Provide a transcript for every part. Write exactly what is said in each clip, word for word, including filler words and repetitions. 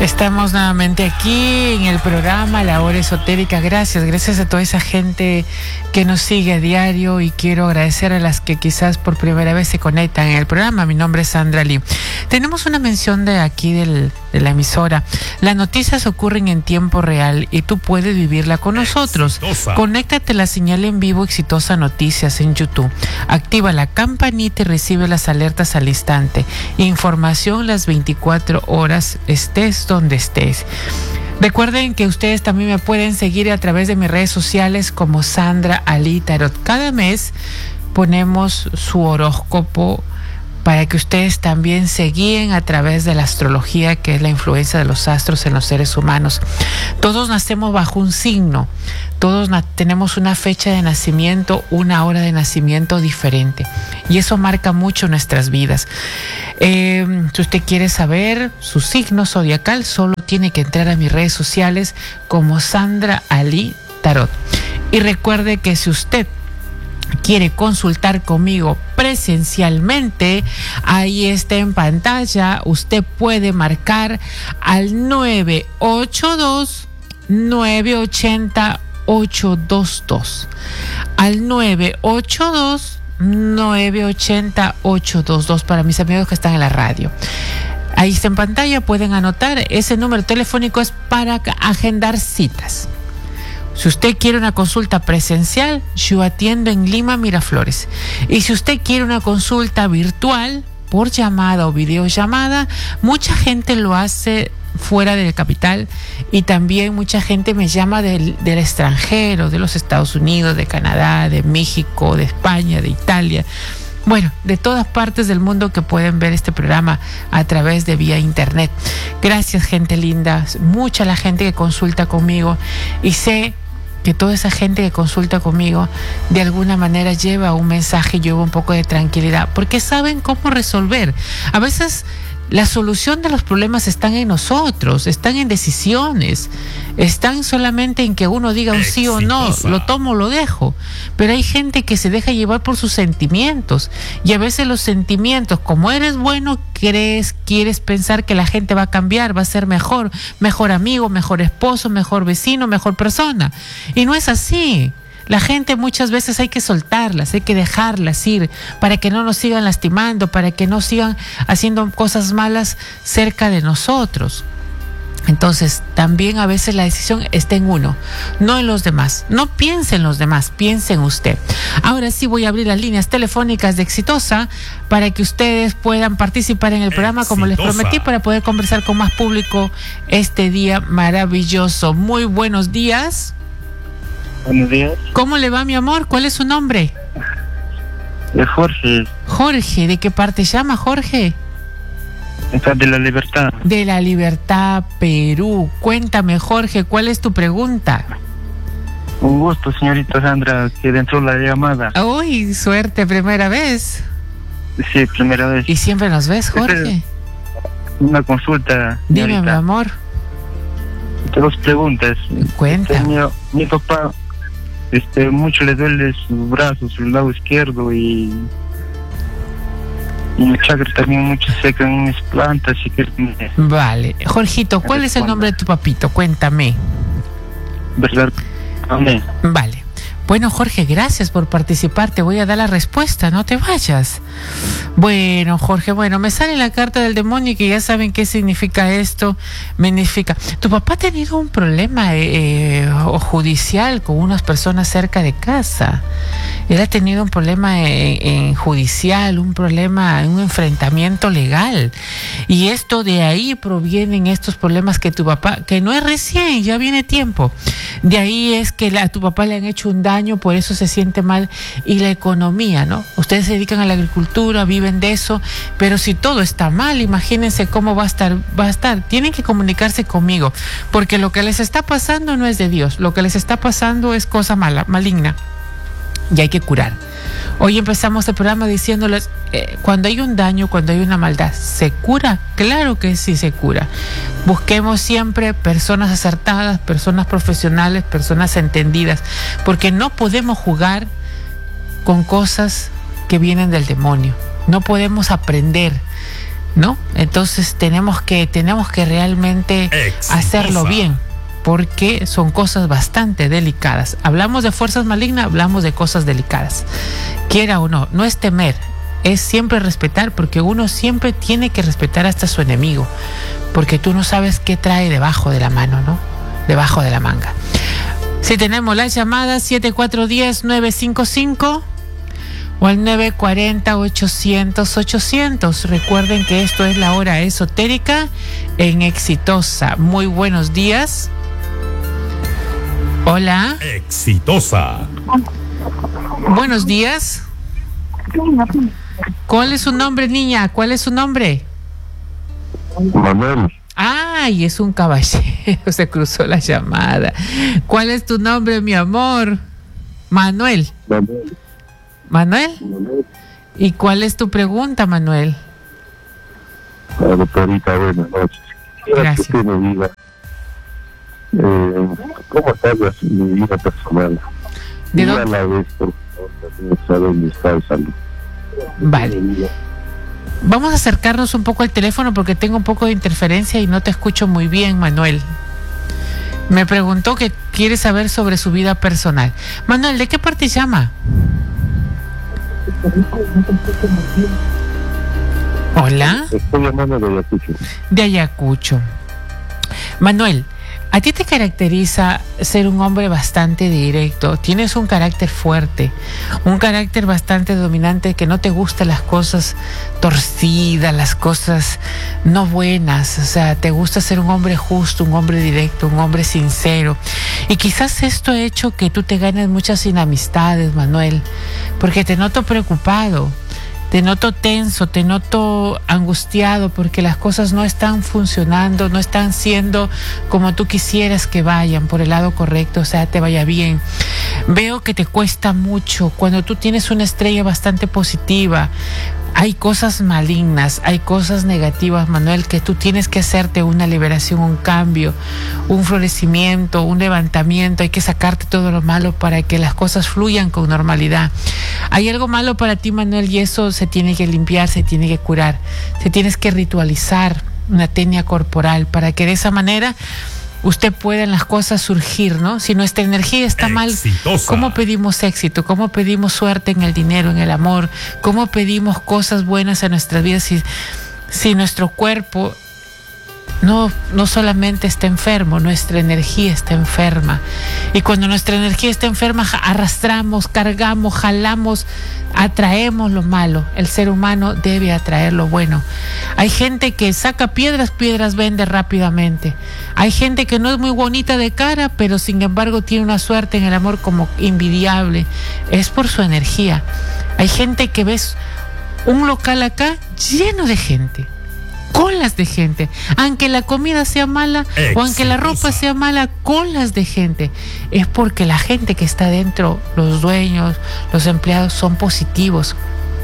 Estamos nuevamente aquí en el programa La Hora Esotérica. Gracias, gracias a toda esa gente que nos sigue a diario, y quiero agradecer a las que quizás por primera vez se conectan en el programa. Mi nombre es Sandra Lee. Tenemos una mención de aquí del, de la emisora. Las noticias ocurren en tiempo real y tú puedes vivirla con nosotros. Exitosa. Conéctate a la señal en vivo Exitosa Noticias en YouTube. Activa la campanita y recibe las alertas al instante. Información las veinticuatro horas, estés donde estés. Recuerden que ustedes también me pueden seguir a través de mis redes sociales como Sandra Ali Tarot. Cada mes ponemos su horóscopo para que ustedes también se guíen a través de la astrología, que es la influencia de los astros en los seres humanos. Todos nacemos bajo un signo, todos na- tenemos una fecha de nacimiento, una hora de nacimiento diferente, y eso marca mucho nuestras vidas. Eh, si usted quiere saber su signo zodiacal, solo tiene que entrar a mis redes sociales como Sandra Ali Tarot. Y recuerde que si usted quiere consultar conmigo presencialmente, ahí está en pantalla, usted puede marcar al nueve ocho dos, nueve ocho cero, ocho dos dos, al nueve ocho dos, nueve ocho cero, ocho dos dos, para mis amigos que están en la radio. Ahí está en pantalla, pueden anotar. Ese número telefónico es para agendar citas. Si usted quiere una consulta presencial, yo atiendo en Lima, Miraflores. Y si usted quiere una consulta virtual, por llamada o videollamada, mucha gente lo hace fuera del capital, y también mucha gente me llama del, del extranjero, de los Estados Unidos, de Canadá, de México, de España, de Italia. Bueno, de todas partes del mundo que pueden ver este programa a través de vía internet. Gracias, gente linda. Mucha la gente que consulta conmigo, y sé que toda esa gente que consulta conmigo de alguna manera lleva un mensaje, lleva un poco de tranquilidad, porque saben cómo resolver. A veces la solución de los problemas están en nosotros, están en decisiones, están solamente en que uno diga un sí o no, lo tomo o lo dejo. Pero hay gente que se deja llevar por sus sentimientos, y a veces los sentimientos, como eres bueno, crees, quieres pensar que la gente va a cambiar, va a ser mejor, mejor amigo, mejor esposo, mejor vecino, mejor persona. Y no es así. La gente muchas veces hay que soltarlas, hay que dejarlas ir para que no nos sigan lastimando, para que no sigan haciendo cosas malas cerca de nosotros. Entonces, también a veces la decisión está en uno, no en los demás. No piense en los demás, piense en usted. Ahora sí voy a abrir las líneas telefónicas de Exitosa para que ustedes puedan participar en el programa, Exitosa, como les prometí, para poder conversar con más público este día maravilloso. Muy buenos días. Buenos días. ¿Cómo le va, mi amor? ¿Cuál es su nombre? Es Jorge. Jorge, ¿de qué parte llama, Jorge? Está de La Libertad. De La Libertad, Perú. Cuéntame, Jorge, ¿cuál es tu pregunta? Un gusto, señorita Sandra, que dentro de la llamada. Uy, suerte, primera vez. Sí, primera vez. ¿Y siempre nos ves, Jorge? Una consulta, señorita. Dime, mi amor. Dos preguntas. Cuenta. Este, mi, mi papá, este, mucho le duele su brazo, su lado izquierdo, y y mi chakra también mucho seca en mis plantas. Y que me, vale. Jorgito, ¿cuál es el nombre de tu papito? Cuéntame. ¿Verdad? Amén. Vale. Bueno, Jorge, gracias por participar. Te voy a dar la respuesta, no te vayas. Bueno, Jorge, bueno, me sale la carta del demonio, que ya saben qué significa esto. Significa, tu papá ha tenido un problema eh, judicial con unas personas cerca de casa. Él ha tenido un problema en, en judicial, un problema, un enfrentamiento legal. Y esto de ahí provienen estos problemas que tu papá, que no es recién, ya viene tiempo. De ahí es que la, a tu papá le han hecho un daño, por eso se siente mal. Y la economía, ¿no? Ustedes se dedican a la agricultura, viven de eso, pero si todo está mal, imagínense cómo va a estar, va a estar. Tienen que comunicarse conmigo, porque lo que les está pasando no es de Dios, lo que les está pasando es cosa mala, maligna. Y hay que curar. Hoy empezamos el programa diciéndoles, eh, cuando hay un daño, cuando hay una maldad, ¿se cura? Claro que sí se cura. Busquemos siempre personas acertadas, personas profesionales, personas entendidas, porque no podemos jugar con cosas que vienen del demonio. No podemos aprender ¿no? Entonces tenemos que, tenemos que realmente Exitosa. hacerlo bien, porque son cosas bastante delicadas. Hablamos de fuerzas malignas, hablamos de cosas delicadas. Quiera o no, no es temer, es siempre respetar, porque uno siempre tiene que respetar hasta su enemigo, porque tú no sabes qué trae debajo de la mano, ¿no? Debajo de la manga. Si tenemos las llamadas siete cuatro uno cero nueve cinco cinco o al nueve cuatro cero ochocientos ochocientos. Recuerden que esto es la hora esotérica en Exitosa. Muy buenos días. Hola. Exitosa. Buenos días. ¿Cuál es su nombre, niña? ¿Cuál es su nombre? Manuel. Ay, es un caballero, se cruzó la llamada. ¿Cuál es tu nombre, mi amor? Manuel. Manuel. ¿Manuel? Manuel. ¿Y cuál es tu pregunta, Manuel? La doctorita, buenas noches. Gracias. Que usted me diga, eh, ¿cómo está mi vida personal? ¿De y dónde? a la vez, por favor, también saber dónde está el salud. Vale. Vamos a acercarnos un poco al teléfono porque tengo un poco de interferencia y no te escucho muy bien, Manuel. Me preguntó que quiere saber sobre su vida personal. Manuel, ¿de qué parte llama? Hola. Estoy llamando de Ayacucho. De Ayacucho. Manuel, a ti te caracteriza ser un hombre bastante directo. Tienes un carácter fuerte, un carácter bastante dominante, que no te gustan las cosas torcidas, las cosas no buenas. O sea, te gusta ser un hombre justo, un hombre directo, un hombre sincero. Y quizás esto ha hecho que tú te ganes muchas inamistades, Manuel, porque te noto preocupado. Te noto tenso, te noto angustiado porque las cosas no están funcionando, no están siendo como tú quisieras que vayan, por el lado correcto, o sea, te vaya bien. Veo que te cuesta mucho cuando tú tienes una estrella bastante positiva. Hay cosas malignas, hay cosas negativas, Manuel, que tú tienes que hacerte una liberación, un cambio, un florecimiento, un levantamiento. Hay que sacarte todo lo malo para que las cosas fluyan con normalidad. Hay algo malo para ti, Manuel, y eso se tiene que limpiar, se tiene que curar. Se tienes que ritualizar una tenia corporal para que de esa manera usted pueda en las cosas surgir, ¿no? Si nuestra energía está mal, Exitosa. ¿cómo pedimos éxito? ¿Cómo pedimos suerte en el dinero, en el amor? ¿Cómo pedimos cosas buenas a nuestras vidas si, si nuestro cuerpo no, no solamente está enfermo, nuestra energía está enferma? Y cuando nuestra energía está enferma, arrastramos, cargamos, jalamos, atraemos lo malo. El ser humano debe atraer lo bueno. Hay gente que saca piedras, piedras vende rápidamente. Hay gente que no es muy bonita de cara, pero sin embargo tiene una suerte en el amor como envidiable. Es por su energía. Hay gente que ves un local acá lleno de gente, colas de gente, aunque la comida sea mala Exitosa. O aunque la ropa sea mala, colas de gente. Es porque la gente que está dentro, los dueños, los empleados, son positivos.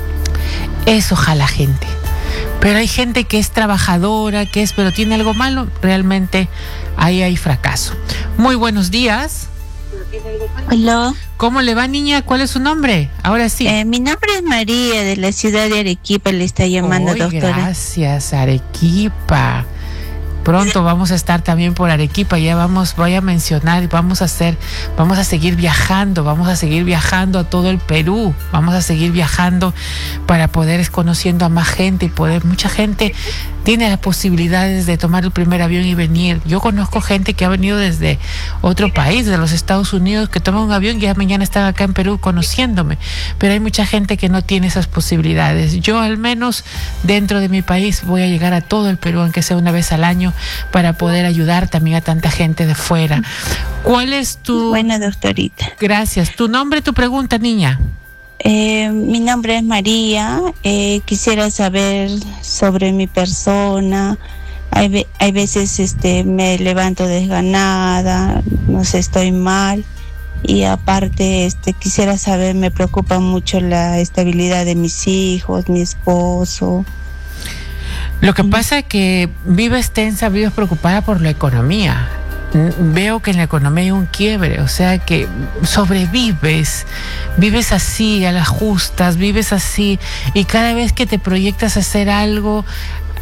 Eso jala gente. Pero hay gente que es trabajadora, que es, pero tiene algo malo, realmente ahí hay fracaso. Muy buenos días. Hola. ¿Cómo le va, niña? ¿Cuál es su nombre? Ahora sí. Eh, mi nombre es María, de la ciudad de Arequipa, le está llamando, Oy, doctora. Gracias, Arequipa. Pronto vamos a estar también por Arequipa, ya vamos, voy a mencionar, vamos a hacer, vamos a seguir viajando, vamos a seguir viajando a todo el Perú, vamos a seguir viajando para poder ir conociendo a más gente y poder, mucha gente tiene las posibilidades de tomar el primer avión y venir. Yo conozco gente que ha venido desde otro país, de los Estados Unidos, que toma un avión y ya mañana están acá en Perú conociéndome, pero hay mucha gente que no tiene esas posibilidades. Yo al menos dentro de mi país voy a llegar a todo el Perú, aunque sea una vez al año, para poder ayudar también a tanta gente de fuera. ¿Cuál es tu...? Buena, doctorita. Gracias. ¿Tu nombre, tu pregunta, niña? Eh, mi nombre es María. Eh, quisiera saber sobre mi persona. Hay, ve- hay veces este, me levanto desganada, no sé, estoy mal. Y aparte, este, quisiera saber, me preocupa mucho la estabilidad de mis hijos, mi esposo. Lo que pasa es que vives tensa, vives preocupada por la economía. Veo que en la economía hay un quiebre, o sea que sobrevives, vives así, a las justas, vives así, y cada vez que te proyectas a hacer algo,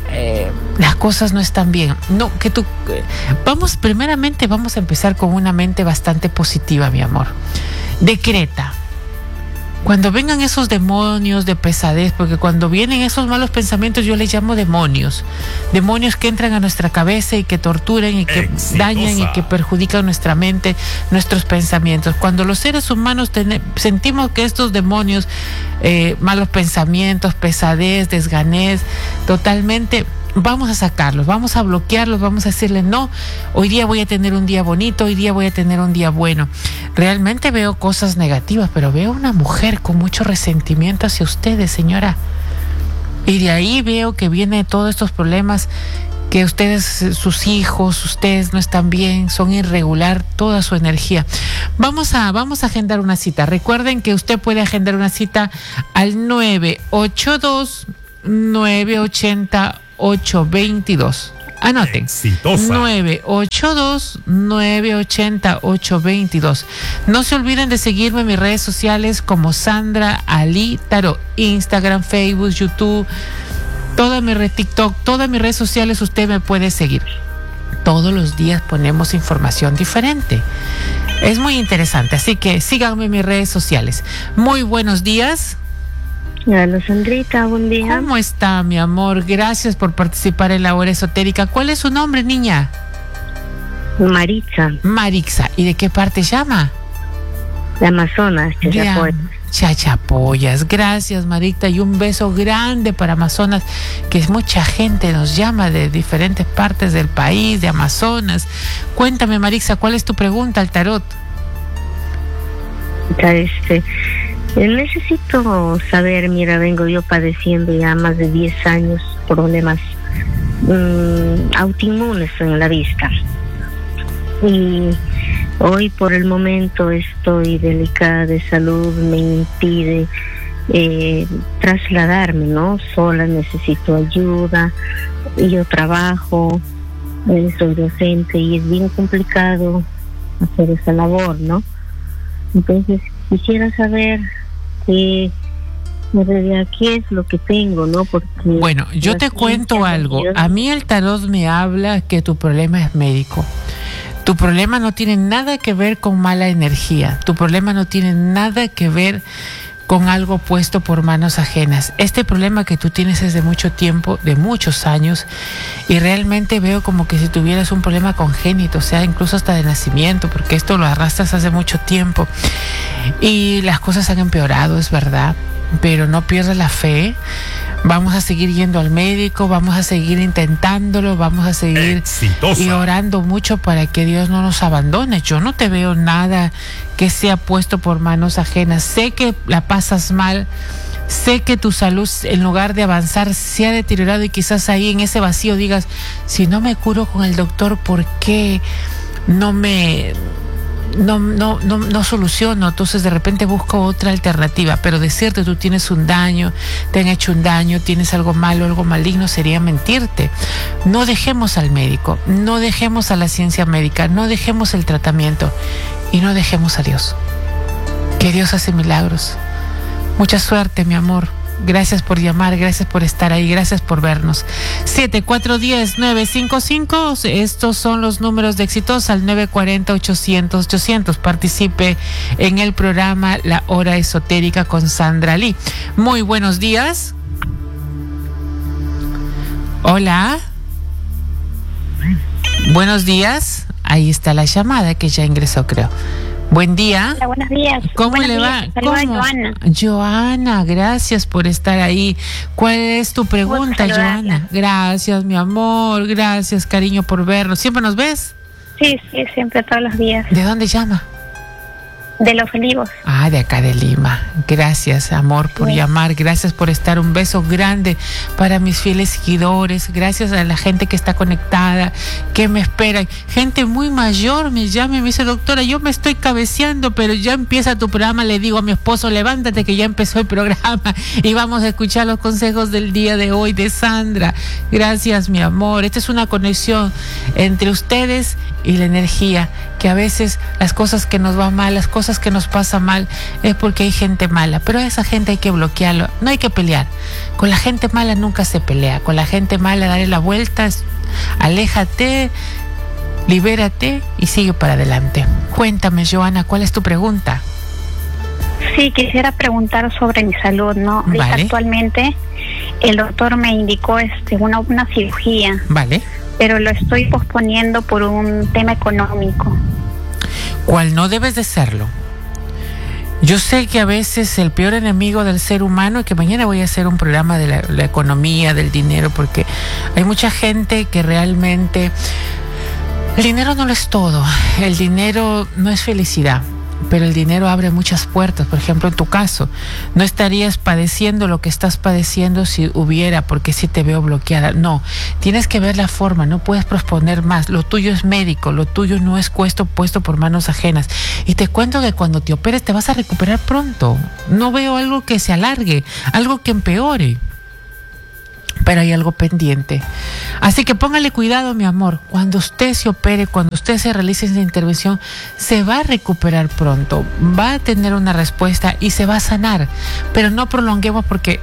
eh, las cosas no están bien. No, que tú, eh, vamos, primeramente vamos a empezar con una mente bastante positiva, mi amor. Decreta. Cuando vengan esos demonios de pesadez, porque cuando vienen esos malos pensamientos yo les llamo demonios, demonios que entran a nuestra cabeza y que torturan y que Exitosa. dañan y que perjudican nuestra mente, nuestros pensamientos. Cuando los seres humanos ten, sentimos que estos demonios, eh, malos pensamientos, pesadez, desganez, totalmente... vamos a sacarlos, vamos a bloquearlos, vamos a decirle no, hoy día voy a tener un día bonito, hoy día voy a tener un día bueno. Realmente veo cosas negativas, pero veo una mujer con mucho resentimiento hacia ustedes, señora. Y de ahí veo que vienen todos estos problemas, que ustedes, sus hijos, ustedes no están bien, son irregular toda su energía. Vamos a, vamos a agendar una cita. Recuerden que usted puede agendar una cita al nueve ocho dos, nueve ocho cero, ocho veintidós. Anoten. Exitosa. nueve ocho dos, nueve ocho cero, ocho veintidós. No se olviden de seguirme en mis redes sociales como Sandra Ali Tarot, Instagram, Facebook, YouTube, toda mi red TikTok, todas mis redes sociales usted me puede seguir. Todos los días ponemos información diferente. Es muy interesante, así que síganme en mis redes sociales. Muy buenos días. Hola, Sandrita, buen día. ¿Cómo está, mi amor? Gracias por participar en la hora esotérica. ¿Cuál es su nombre, niña? Maritza. Maritza. ¿Y de qué parte llama? De Amazonas, Chachapoyas. Chachapoyas. Gracias, Maritza. Y un beso grande para Amazonas, que es mucha gente nos llama de diferentes partes del país, de Amazonas. Cuéntame, Maritza, ¿cuál es tu pregunta al tarot? Este... Necesito saber, mira, vengo yo padeciendo ya más de diez años problemas mmm, autoinmunes en la vista. Y hoy por el momento estoy delicada de salud, me impide eh, trasladarme, ¿no? Sola, necesito ayuda, yo trabajo, eh, soy docente y es bien complicado hacer esa labor, ¿no? Entonces quisiera saber que en realidad qué es lo que tengo, ¿no? Porque bueno, yo te cuento algo. A mí el tarot me habla que tu problema es médico. Tu problema no tiene nada que ver con mala energía. Tu problema no tiene nada que ver con algo puesto por manos ajenas. Este problema que tú tienes es de mucho tiempo, de muchos años, y realmente veo como que si tuvieras un problema congénito, o sea, incluso hasta de nacimiento, porque esto lo arrastras hace mucho tiempo y las cosas han empeorado, es verdad, pero no pierdas la fe. Vamos a seguir yendo al médico, vamos a seguir intentándolo, vamos a seguir Exitosa. y orando mucho para que Dios no nos abandone. Yo no te veo nada que sea puesto por manos ajenas. Sé que la pasas mal, sé que tu salud en lugar de avanzar se ha deteriorado y quizás ahí en ese vacío digas, si no me curo con el doctor, ¿por qué no me... No, no, no, no soluciono? Entonces de repente busco otra alternativa, pero decirte tú tienes un daño, te han hecho un daño, tienes algo malo, algo maligno, sería mentirte. No dejemos al médico, no dejemos a la ciencia médica, no dejemos el tratamiento y no dejemos a Dios, que Dios hace milagros. Mucha suerte, mi amor. Gracias por llamar, gracias por estar ahí, gracias por vernos. siete cuatro uno cero, nueve cinco cinco, estos son los números de Exitosa, al nueve cuatro cero, ochocientos, ochocientos. Participe en el programa La Hora Esotérica con Sandra Lee. Muy buenos días. Hola. Buenos días. Ahí está la llamada que ya ingresó, creo. Buen día. Hola, buenos días. ¿Cómo buenos le va? Días. Saluda ¿Cómo? a Joana. Joana, gracias por estar ahí. ¿Cuál es tu pregunta, Joana? Gracias, mi amor. Gracias, cariño, por vernos. ¿Siempre nos ves? Sí, sí, siempre, todos los días. ¿De dónde llama? De Los Olivos. Ah, de acá de Lima. Gracias, amor, por sí. llamar. Gracias por estar. Un beso grande para mis fieles seguidores. Gracias a la gente que está conectada, que me espera. Gente muy mayor me llama y me dice, doctora, yo me estoy cabeceando, pero ya empieza tu programa. Le digo a mi esposo, levántate que ya empezó el programa y vamos a escuchar los consejos del día de hoy de Sandra. Gracias, mi amor. Esta es una conexión entre ustedes y la energía, que a veces las cosas que nos van mal, las cosas cosas que nos pasan mal es porque hay gente mala, pero a esa gente hay que bloquearlo, no hay que pelear. Con la gente mala nunca se pelea, con la gente mala dale la vuelta, aléjate, libérate y sigue para adelante. Cuéntame, Joana, ¿cuál es tu pregunta? Sí, quisiera preguntar sobre mi salud, ¿no? Ahorita Vale. Actualmente el doctor me indicó este una, una cirugía, Vale. pero lo estoy posponiendo por un tema económico. ¿Cuál no debes de serlo? Yo sé que a veces el peor enemigo del ser humano, y que mañana voy a hacer un programa de la, la economía, del dinero, porque hay mucha gente que realmente... El dinero no lo es todo, el dinero no es felicidad, pero el dinero abre muchas puertas. Por ejemplo, en tu caso, no estarías padeciendo lo que estás padeciendo si hubiera, porque si te veo bloqueada. No, tienes que ver la forma, no puedes posponer más. Lo tuyo es médico, lo tuyo no es puesto, puesto por manos ajenas. Y te cuento que cuando te operes te vas a recuperar pronto. No veo algo que se alargue, algo que empeore. Pero hay algo pendiente. Así que póngale cuidado, mi amor. Cuando usted se opere, cuando usted se realice esa intervención, se va a recuperar pronto. Va a tener una respuesta y se va a sanar. Pero no prolonguemos porque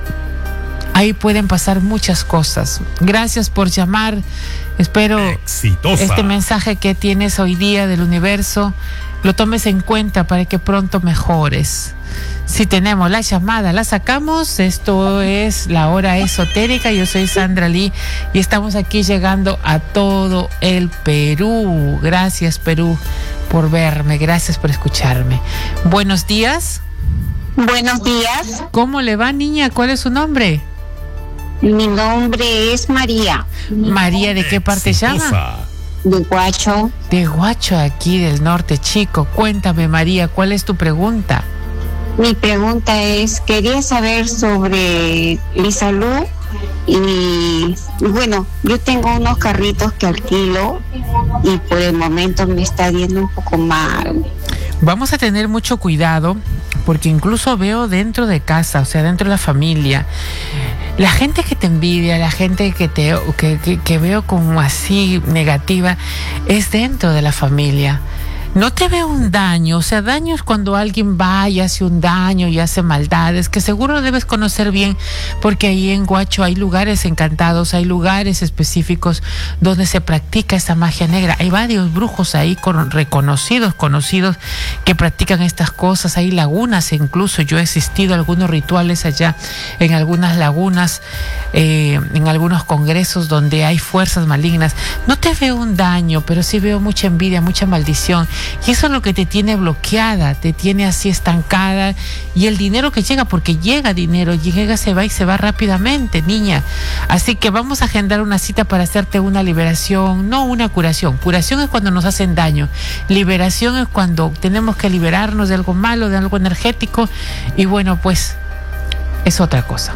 ahí pueden pasar muchas cosas. Gracias por llamar. Espero Exitosa. este mensaje que tienes hoy día del universo lo tomes en cuenta para que pronto mejores. Si tenemos la llamada, la sacamos. Esto es La Hora Esotérica. Yo soy Sandra Lee y estamos aquí llegando a todo el Perú. Gracias, Perú, por verme. Gracias por escucharme. Buenos días. Buenos días, ¿Cómo le va, niña? ¿Cuál es su nombre? mi nombre es María, María, ¿de qué parte llama? Exitosa. de Guacho. De Guacho, aquí del norte, chico. Cuéntame, María, ¿cuál es tu pregunta? Mi pregunta es, quería saber sobre mi salud y, y bueno, yo tengo unos carritos que alquilo y por el momento me está yendo un poco mal. Vamos a tener mucho cuidado porque incluso veo dentro de casa, o sea, dentro de la familia, la gente que te envidia, la gente que te que, que, que veo como así negativa, es dentro de la familia. No te veo un daño, o sea, daño es cuando alguien va y hace un daño y hace maldades, que seguro lo debes conocer bien, porque ahí en Guacho hay lugares encantados, hay lugares específicos donde se practica esa magia negra. Hay varios brujos ahí con, reconocidos, conocidos, que practican estas cosas. Hay lagunas, incluso yo he asistido a algunos rituales allá, en algunas lagunas, eh, en algunos congresos donde hay fuerzas malignas. No te veo un daño, pero sí veo mucha envidia, mucha maldición. Y eso es lo que te tiene bloqueada, te tiene así estancada. Y el dinero que llega, porque llega dinero, llega, se va y se va rápidamente, niña. Así que vamos a agendar una cita para hacerte una liberación, no una curación. Curación es cuando nos hacen daño. Liberación es cuando tenemos que liberarnos de algo malo, de algo energético. Y bueno, pues es otra cosa.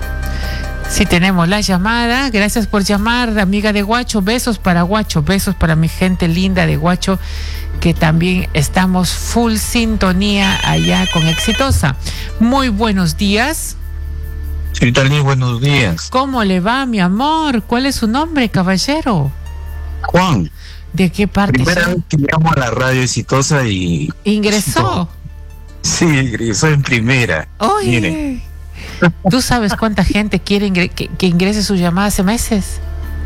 Si tenemos la llamada, gracias por llamar, amiga de Guacho. Besos para Guacho, besos para mi gente linda de Guacho, que también estamos full sintonía allá con Exitosa. Muy buenos días. Señorita Lee, buenos días. ¿Cómo le va, mi amor? ¿Cuál es su nombre, caballero? Juan, ¿De qué parte? primera vez que llamo a la radio Exitosa y... ¿Ingresó? Sí, ingresó en primera. Oye, Mire. ¿tú sabes cuánta gente quiere ingre- que, que ingrese su llamada hace meses?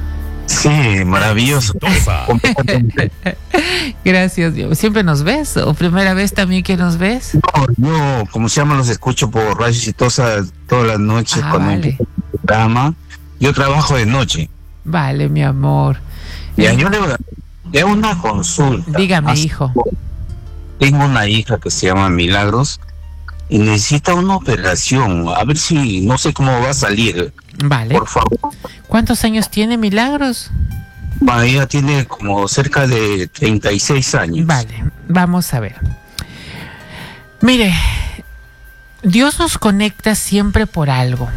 Sí, maravilloso. Exitosa. Completamente. Gracias, Dios. ¿Siempre nos ves? ¿O primera vez también que nos ves? No, yo, como se llama, los escucho por radio Exitosa todas las noches Ah, cuando vale. empieza el programa. Yo trabajo de noche. Vale, mi amor. Ya, yo le, le hago una consulta. Dígame, Hace- hijo. Tengo una hija que se llama Milagros y necesita una operación. A ver si, no sé cómo va a salir. Vale. Por favor. ¿Cuántos años tiene Milagros? Bueno, ella tiene como cerca de treinta y seis años. Vale, vamos a ver. Mire, Dios nos conecta siempre por algo.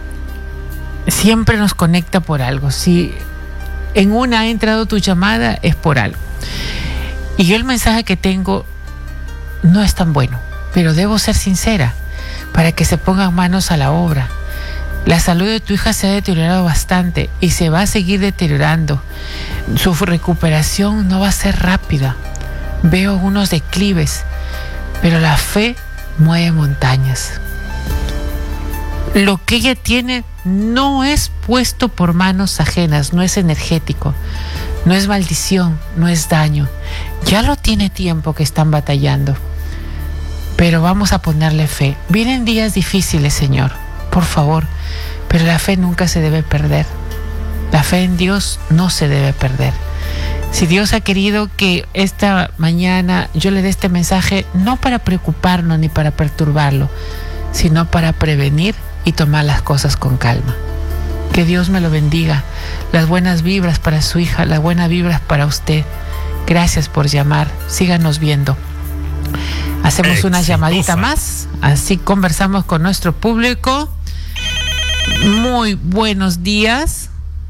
Siempre nos conecta por algo. Si en una ha entrado tu llamada, es por algo. Y yo el mensaje que tengo no es tan bueno, pero debo ser sincera para que se pongan manos a la obra. La salud de tu hija se ha deteriorado bastante y se va a seguir deteriorando. Su recuperación no va a ser rápida. Veo unos declives. pero la fe mueve montañas. Lo que ella tiene no es puesto por manos ajenas, no es energético, no es maldición, no es daño. Ya lo tiene tiempo que están batallando, pero vamos a ponerle fe. Vienen días difíciles, Señor, por favor, pero la fe nunca se debe perder. La fe en Dios no se debe perder. Si Dios ha querido que esta mañana yo le dé este mensaje, no para preocuparnos ni para perturbarlo, sino para prevenir y tomar las cosas con calma. Que Dios me lo bendiga. Las buenas vibras para su hija, las buenas vibras para usted. Gracias por llamar. Síganos viendo. Hacemos Exitosa. Una llamadita más, así conversamos con nuestro público. Muy buenos días.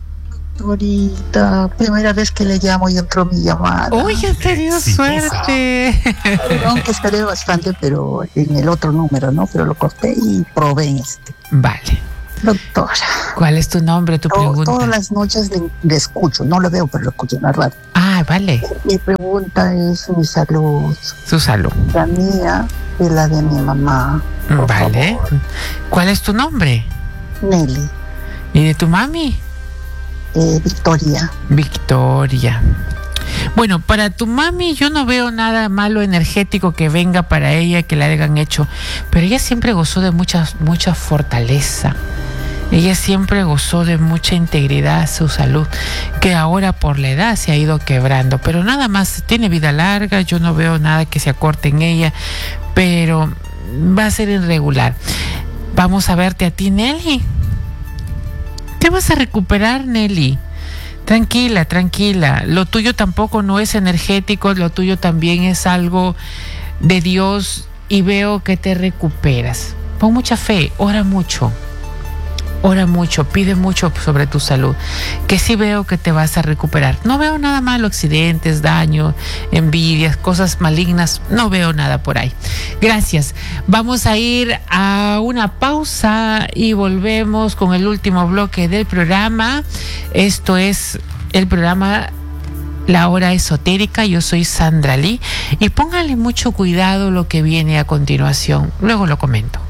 Ahorita, primera vez que le llamo y entró mi llamada. Uy, he tenido suerte. Perdón que esperé bastante, pero en el otro número, ¿no? Pero lo corté y probé en este. Vale. Doctora. ¿Cuál es tu nombre, tu Todo, pregunta? Todas las noches le, le escucho, no lo veo, pero lo escucho en la radio. Ah, vale. Mi pregunta es mi salud. Su salud. La mía y la de mi mamá. Vale. Favor. ¿Cuál es tu nombre? Nelly. ¿Y de tu mami? Eh, Victoria. Victoria. Bueno, para tu mami yo no veo nada malo energético que venga para ella, que la hayan hecho, pero ella siempre gozó de mucha, mucha fortaleza. Ella siempre gozó de mucha integridad, su salud, que ahora por la edad se ha ido quebrando, pero nada más, tiene vida larga, yo no veo nada que se acorte en ella, pero va a ser irregular. Vamos a verte a ti, Nelly. Te vas a recuperar, Nelly. Tranquila, tranquila. Lo tuyo tampoco no es energético, lo tuyo también es algo de Dios y veo que te recuperas. Pon mucha fe, ora mucho. Ora mucho, pide mucho sobre tu salud, que sí veo que te vas a recuperar. No veo nada malo, accidentes, daño, envidias, cosas malignas, no veo nada por ahí. Gracias. Vamos a ir a una pausa y volvemos con el último bloque del programa. Esto es el programa La Hora Esotérica. Yo soy Sandra Lee y póngale mucho cuidado lo que viene a continuación. Luego lo comento.